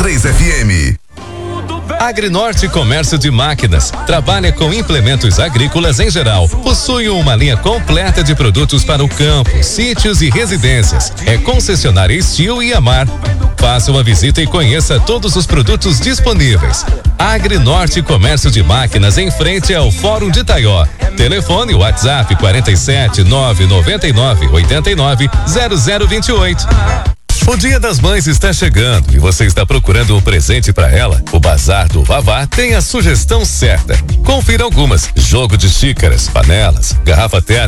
93 FM. Agrinorte Comércio de Máquinas trabalha com implementos agrícolas em geral. Possui uma linha completa de produtos para o campo, sítios e residências. É concessionária Estil e Amar. Faça uma visita e conheça todos os produtos disponíveis. Agrinorte Comércio de Máquinas em frente ao Fórum de Itaió. Telefone WhatsApp 47 999 89 0028. O Dia das Mães está chegando e você está procurando um presente para ela? O Bazar do Vavá tem a sugestão certa. Confira algumas: jogo de xícaras, panelas, garrafa térmica.